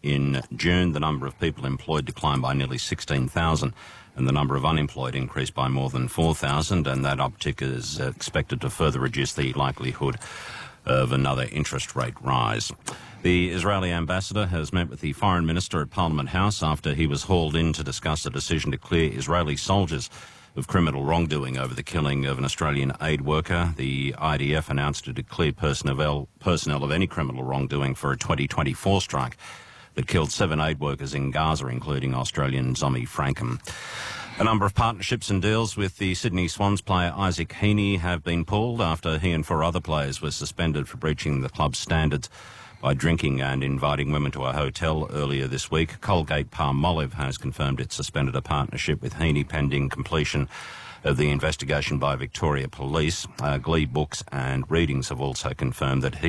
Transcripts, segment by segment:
in June. The number of people employed declined by nearly 16,000 and the number of unemployed increased by more than 4,000, and that uptick is expected to further reduce the likelihood of another interest rate rise. The Israeli ambassador has met with the foreign minister at Parliament House after he was hauled in to discuss a decision to clear Israeli soldiers of criminal wrongdoing over the killing of an Australian aid worker. The IDF announced it had cleared personnel of any criminal wrongdoing for a 2024 strike that killed 7 aid workers in Gaza, including Australian Zomi Frankham. A number of partnerships and deals with the Sydney Swans player Isaac Heaney have been pulled after he and 4 other players were suspended for breaching the club's standards by drinking and inviting women to a hotel earlier this week. Colgate Palmolive has confirmed it suspended a partnership with Heaney pending completion of the investigation by Victoria Police. Glee Books and Readings have also confirmed that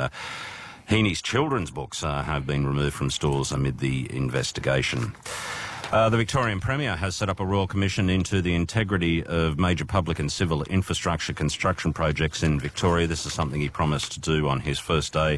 Heaney's children's books have been removed from stores amid the investigation. The Victorian Premier has set up a Royal Commission into the integrity of major public and civil infrastructure construction projects in Victoria. This is something he promised to do on his first day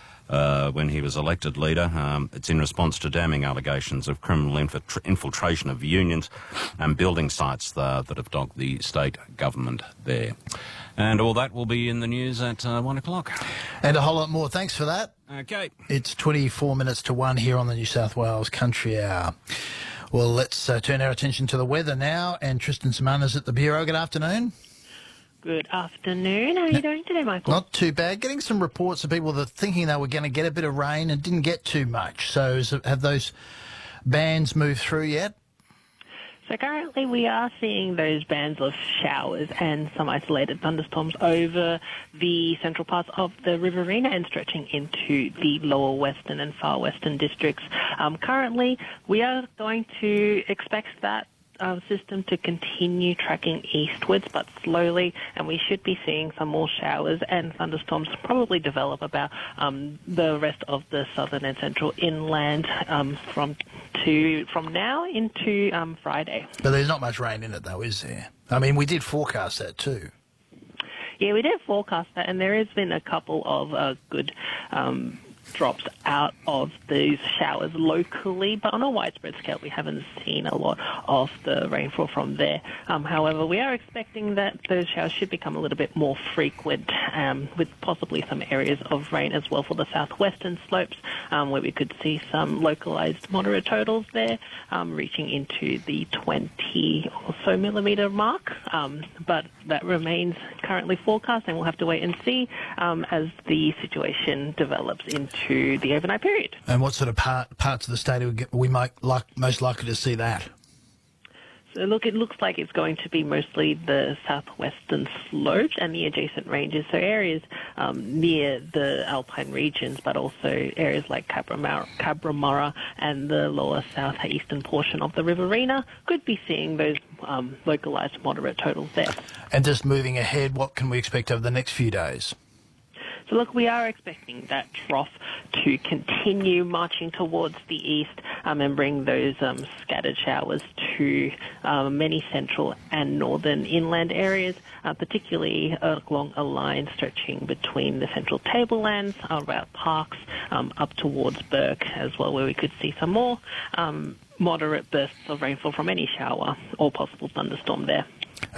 when he was elected leader. It's in response to damning allegations of criminal infiltration of unions and building sites that have dogged the state government there. And all that will be in the news at 1 o'clock. And a whole lot more. Thanks for that. Okay. It's 24 minutes to 1 here on the New South Wales Country Hour. Well, let's turn our attention to the weather now. And Tristan Simana's at the Bureau. Good afternoon. Good afternoon. How are you doing today, Michael? Not too bad. Getting some reports of people that are thinking they were going to get a bit of rain and didn't get too much. So have those bands moved through yet? So currently we are seeing those bands of showers and some isolated thunderstorms over the central parts of the Riverina and stretching into the lower western and far western districts. Currently we are going to expect that system to continue tracking eastwards but slowly, and we should be seeing some more showers and thunderstorms probably develop about the rest of the southern and central inland from now into Friday. But there's not much rain in it though, is there? I mean, we did forecast that too. Yeah, we did forecast that, and there has been a couple of good drops out of these showers locally, but on a widespread scale we haven't seen a lot of the rainfall from there. However, we are expecting that those showers should become a little bit more frequent, with possibly some areas of rain as well for the southwestern slopes, where we could see some localised moderate totals there, reaching into the 20 or so millimetre mark, but that remains currently forecast, and we'll have to wait and see as the situation develops into the overnight period. And what sort of parts of the state are we most likely to see that? So look, it looks like it's going to be mostly the southwestern slopes and the adjacent ranges, so areas near the alpine regions, but also areas like Cabramurra and the lower southeastern portion of the Riverina could be seeing those localised moderate totals there. And just moving ahead, what can we expect over the next few days? So look, we are expecting that trough to continue marching towards the east and bring those scattered showers to many central and northern inland areas, particularly along a line stretching between the central tablelands, around Parks, up towards Burke as well, where we could see some more moderate bursts of rainfall from any shower or possible thunderstorm there.